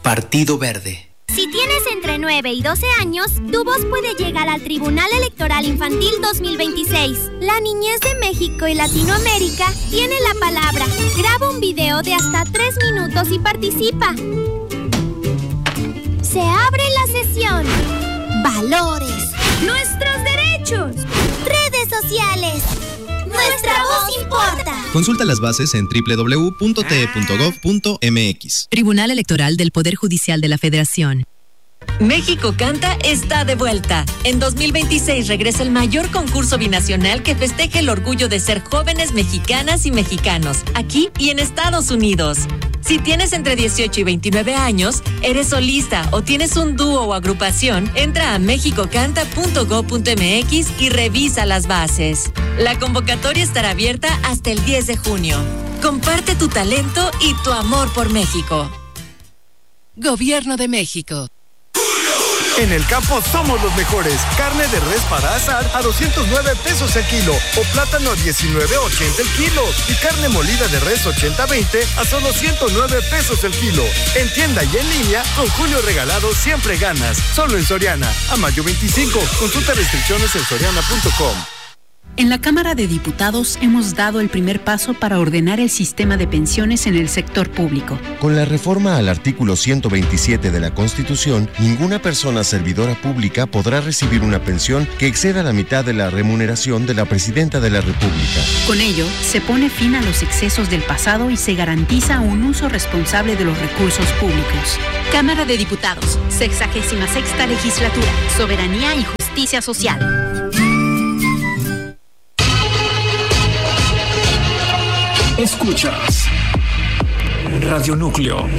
Partido Verde. Si tienes entre 9 y 12 años, tu voz puede llegar al Tribunal Electoral Infantil 2026. La niñez de México y Latinoamérica tiene la palabra. Graba un video de hasta 3 minutos y participa. Se abre la sesión. Valores. Nuestros derechos. Redes sociales. Nuestra voz importa. Consulta las bases en www.te.gov.mx. Tribunal Electoral del Poder Judicial de la Federación. México Canta está de vuelta. En 2026 regresa el mayor concurso binacional que festeja el orgullo de ser jóvenes mexicanas y mexicanos, aquí y en Estados Unidos. Si tienes entre 18 y 29 años, eres solista o tienes un dúo o agrupación, entra a mexicocanta.go.mx y revisa las bases. La convocatoria estará abierta hasta el 10 de junio. Comparte tu talento y tu amor por México. Gobierno de México. En el campo somos los mejores. Carne de res para asar a 209 pesos el kilo o plátano a 19.80 el kilo y carne molida de res 80-20 a solo 109 pesos el kilo. En tienda y en línea, con Julio Regalado siempre ganas. Solo en Soriana. A mayo 25. Consulta restricciones en soriana.com. En la Cámara de Diputados hemos dado el primer paso para ordenar el sistema de pensiones en el sector público. Con la reforma al artículo 127 de la Constitución, ninguna persona servidora pública podrá recibir una pensión que exceda la mitad de la remuneración de la Presidenta de la República. Con ello, se pone fin a los excesos del pasado y se garantiza un uso responsable de los recursos públicos. Cámara de Diputados, 66ª Legislatura, Soberanía y Justicia Social. Escuchas Radio Núcleo.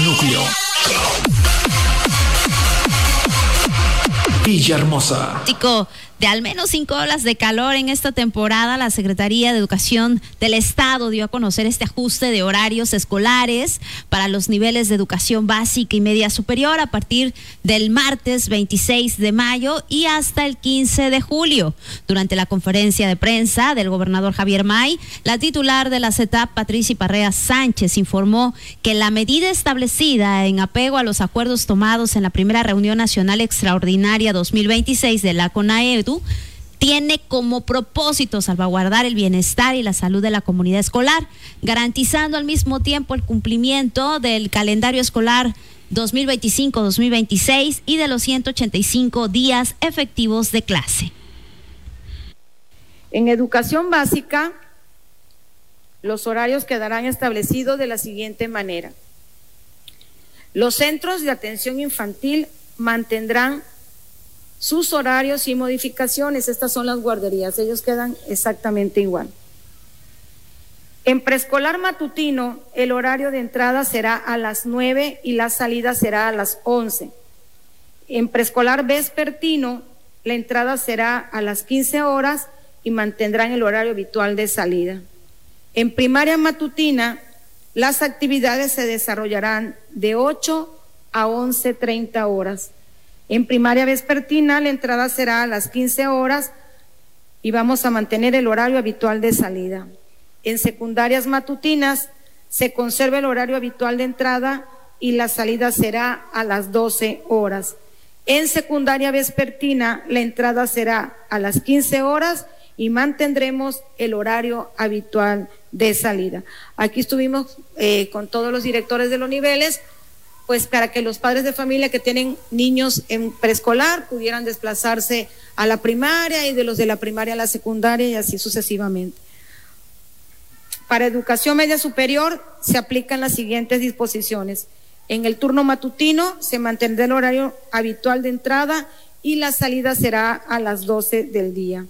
Villahermosa. De al menos 5 olas de calor en esta temporada, la Secretaría de Educación del Estado dio a conocer este ajuste de horarios escolares para los niveles de educación básica y media superior a partir del martes 26 de mayo y hasta el 15 de julio. Durante la conferencia de prensa del gobernador Javier May, la titular de la CETAP, Patricia Parrea Sánchez, informó que la medida establecida en apego a los acuerdos tomados en la primera reunión nacional extraordinaria 2026 de la CONAEDU tiene como propósito salvaguardar el bienestar y la salud de la comunidad escolar, garantizando al mismo tiempo el cumplimiento del calendario escolar 2025-2026 y de los 185 días efectivos de clase. En educación básica, los horarios quedarán establecidos de la siguiente manera. Los centros de atención infantil mantendrán sus horarios y modificaciones. Estas son las guarderías, ellos quedan exactamente igual. En preescolar matutino, el horario de entrada será a las 9 y la salida será a las 11. En preescolar vespertino, la entrada será a las 15 horas y mantendrán el horario habitual de salida. En primaria matutina, las actividades se desarrollarán de 8 a 11:30 horas. En primaria vespertina la entrada será a las 15 horas y vamos a mantener el horario habitual de salida. En secundarias matutinas se conserva el horario habitual de entrada y la salida será a las 12 horas. En secundaria vespertina la entrada será a las 15 horas y mantendremos el horario habitual de salida. Aquí estuvimos con todos los directores de los niveles, pues para que los padres de familia que tienen niños en preescolar pudieran desplazarse a la primaria y de los de la primaria a la secundaria y así sucesivamente. Para educación media superior se aplican las siguientes disposiciones. En el turno matutino se mantendrá el horario habitual de entrada y la salida será a las 12 del día.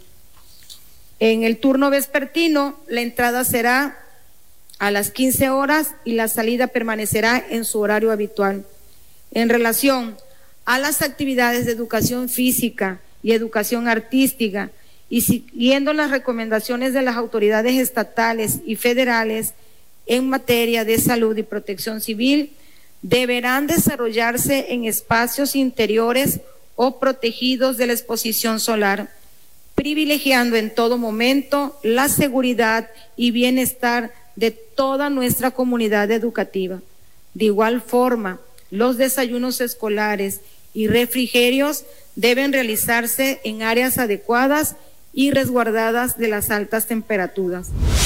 En el turno vespertino la entrada será a las 15 horas y la salida permanecerá en su horario habitual. En relación a las actividades de educación física y educación artística y siguiendo las recomendaciones de las autoridades estatales y federales en materia de salud y protección civil, deberán desarrollarse en espacios interiores o protegidos de la exposición solar, privilegiando en todo momento la seguridad y bienestar de toda nuestra comunidad educativa. De igual forma, Los desayunos escolares y refrigerios deben realizarse en áreas adecuadas y resguardadas de las altas temperaturas.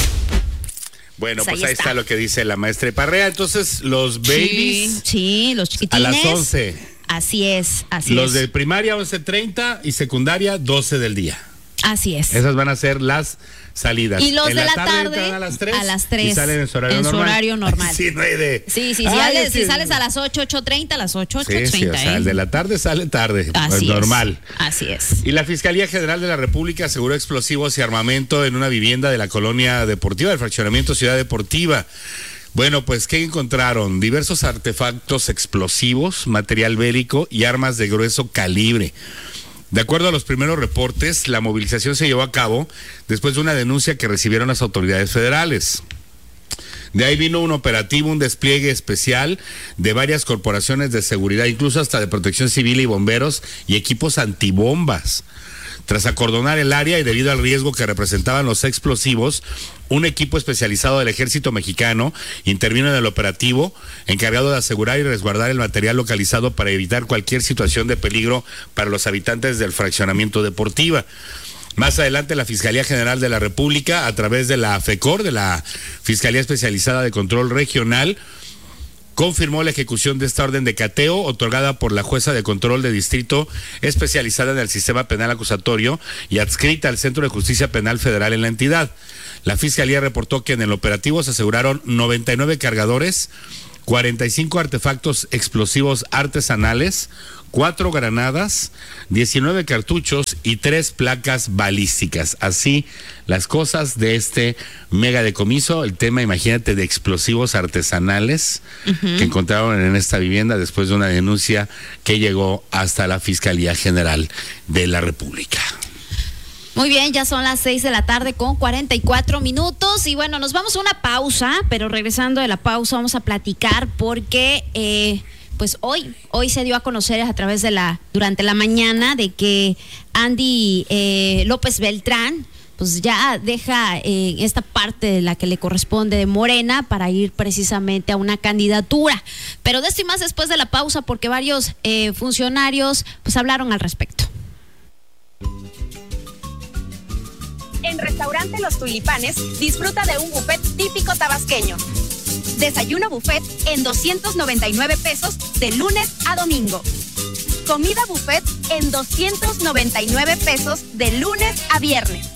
Bueno, pues ahí está lo que dice la maestra Parrea. Entonces, los babies. Sí, los chiquitines. A las 11. Así es. Los de primaria 11:30 y secundaria 12 del día. Así es. Esas van a ser las salidas. Y los en de la tarde a las 3. A las 3. Y salen en su horario normal. En su horario normal. Sí, no hay de... Sí, si sales a las 8:30, a las 8:30. Sí, o sea, el de la tarde sale tarde. Así normal. Así es. Y la Fiscalía General de la República aseguró explosivos y armamento en una vivienda de la colonia deportiva, del fraccionamiento Ciudad Deportiva. Bueno, pues, ¿qué encontraron? Diversos artefactos explosivos, material bélico y armas de grueso calibre. De acuerdo a los primeros reportes, la movilización se llevó a cabo después de una denuncia que recibieron las autoridades federales. De ahí vino un operativo, un despliegue especial de varias corporaciones de seguridad, incluso hasta de protección civil y bomberos y equipos antibombas. Tras acordonar el área y debido al riesgo que representaban los explosivos, un equipo especializado del Ejército Mexicano intervino en el operativo encargado de asegurar y resguardar el material localizado para evitar cualquier situación de peligro para los habitantes del fraccionamiento Deportiva. Más adelante, la Fiscalía General de la República, a través de la FECOR, de la Fiscalía Especializada de Control Regional, confirmó la ejecución de esta orden de cateo otorgada por la jueza de control de distrito especializada en el sistema penal acusatorio y adscrita al Centro de Justicia Penal Federal en la entidad. La Fiscalía reportó que en el operativo se aseguraron 99 cargadores, 45 artefactos explosivos artesanales, 4 granadas, 19 cartuchos y 3 placas balísticas. Así las cosas de este mega decomiso. El tema, imagínate, de explosivos artesanales que encontraron en esta vivienda después de una denuncia que llegó hasta la Fiscalía General de la República. Muy bien, ya son las 6 de la tarde con 44 minutos y bueno, nos vamos a una pausa, pero regresando de la pausa vamos a platicar porque pues hoy se dio a conocer a través de durante la mañana de que Andy López Beltrán pues ya deja esta parte de la que le corresponde de Morena para ir precisamente a una candidatura. Pero de esto y más después de la pausa porque varios funcionarios pues hablaron al respecto. En Restaurante Los Tulipanes, disfruta de un buffet típico tabasqueño. Desayuno buffet en 299 pesos de lunes a domingo. Comida buffet en 299 pesos de lunes a viernes.